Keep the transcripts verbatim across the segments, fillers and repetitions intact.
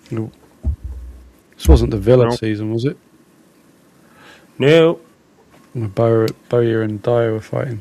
No. This wasn't the Villa No. season, was it? No. Bowyer, Bowyer and Dyer were fighting.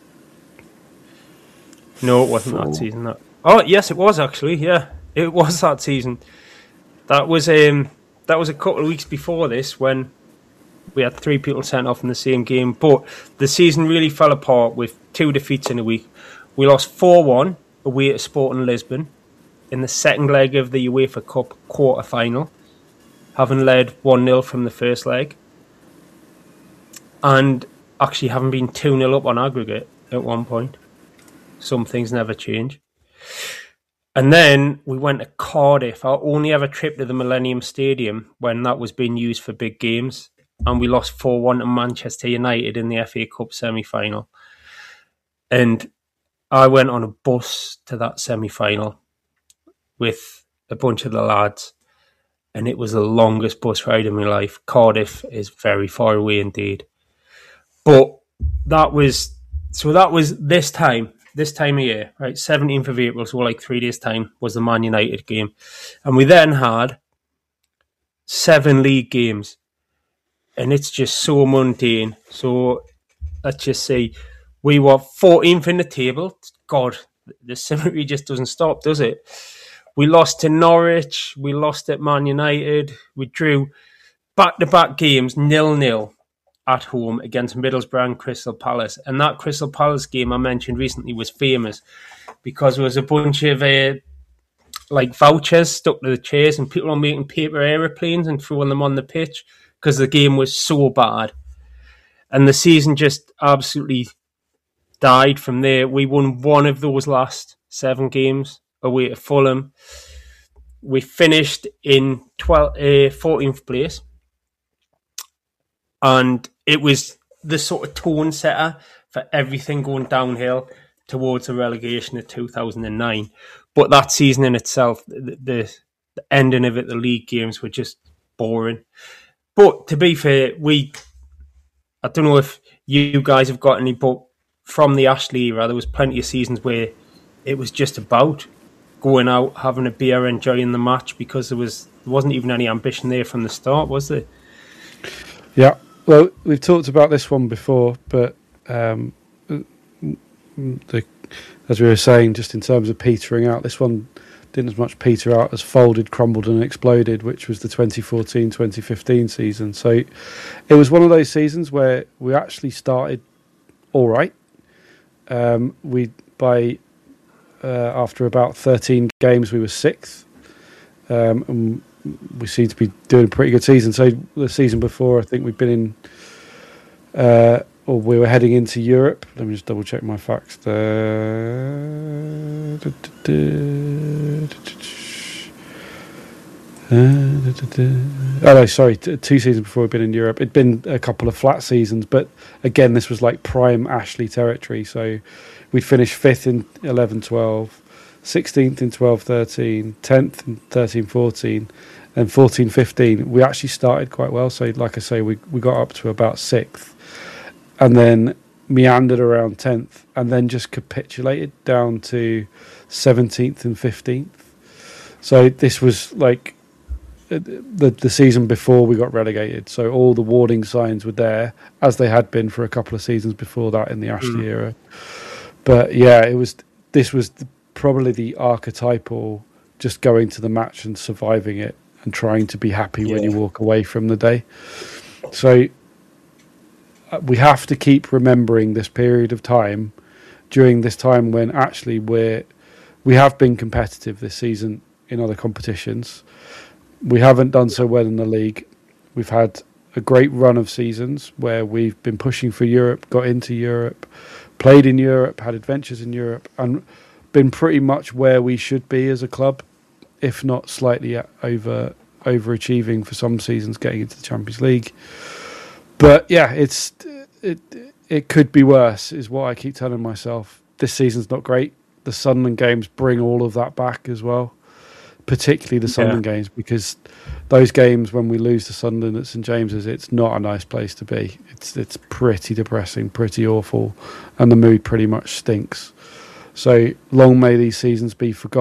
No, it wasn't Four. that season. That. Oh, yes, it was actually. Yeah, it was that season. That was um, that was a couple of weeks before this when we had three people sent off in the same game. But the season really fell apart with two defeats in a week. We lost four one away to Sporting Lisbon in the second leg of the UEFA Cup quarter-final, having led one nil from the first leg. And actually having been two nil up on aggregate at one point. Some things never change. And then we went to Cardiff, our only ever trip to the Millennium Stadium when that was being used for big games. And we lost four one to Manchester United in the F A Cup semi-final. And I went on a bus to that semi-final with a bunch of the lads. And it was the longest bus ride of my life. Cardiff is very far away indeed. But that was, so that was this time, this time of year, right? seventeenth of April, so like three days' time, was the Man United game. And we then had seven league games. And it's just so mundane. So let's just say we were fourteenth in the table. God, the symmetry just doesn't stop, does it? We lost to Norwich. We lost at Man United. We drew back-to-back games, nil-nil. At home against Middlesbrough and Crystal Palace. And that Crystal Palace game I mentioned recently was famous because there was a bunch of uh, like vouchers stuck to the chairs and people were making paper aeroplanes and throwing them on the pitch because the game was so bad. And the season just absolutely died from there. We won one of those last seven games away to Fulham. We finished in twelfth, uh, fourteenth place. And it was the sort of tone setter for everything going downhill towards the relegation of two thousand nine. But that season in itself, the, the, the ending of it, the league games were just boring. But to be fair, we, I don't know if you guys have got any, but from the Ashley era, there was plenty of seasons where it was just about going out, having a beer, enjoying the match because there was there wasn't even any ambition there from the start, was there? Yeah. Well, we've talked about this one before, but um, the, as we were saying, just in terms of petering out, this one didn't as much peter out as folded, crumbled and exploded, which was the twenty fourteen twenty fifteen season. So it was one of those seasons where we actually started all right. Um, we by uh, after about thirteen games, we were sixth. Um, and we seem to be doing a pretty good season. So the season before, I think we've been in, uh, or we were heading into Europe. Let me just double check my facts there. Oh no, sorry, two seasons before we've been in Europe. It'd been a couple of flat seasons, but again, this was like prime Ashley territory. So we'd finished fifth in eleven twelve, sixteenth in twelve thirteen, tenth in thirteen fourteen, and fourteen fifteen. We actually started quite well. So like I say, we, we got up to about sixth and then meandered around tenth and then just capitulated down to seventeenth and fifteenth. So this was like the the season before we got relegated. So all the warning signs were there, as they had been for a couple of seasons before that in the Ashley mm. era. But yeah, it was. This was the, probably the archetypal just going to the match and surviving it and trying to be happy yeah. when you walk away from the day. So uh, we have to keep remembering this period of time during this time when actually we're we have been competitive this season in other competitions. We haven't done so well in the league. We've had a great run of seasons where we've been pushing for Europe, got into Europe, played in Europe, had adventures in Europe, and been pretty much where we should be as a club, if not slightly over overachieving for some seasons, getting into the Champions League. But yeah, it's it it could be worse, is what I keep telling myself. This season's not great. The Sunderland games bring all of that back as well, particularly the Sunderland yeah. games, because those games when we lose to Sunderland at St James's, it's not a nice place to be. It's it's pretty depressing, pretty awful, and the mood pretty much stinks. So long may these seasons be forgotten.